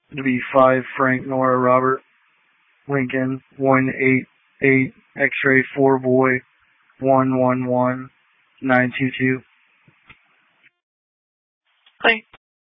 It'll be 5 Frank Nora Robert Lincoln 188 X-ray 4 boy 111922. Hi.